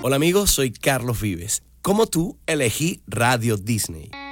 Hola amigos, soy Carlos Vives. Como tú, elegí Radio Disney.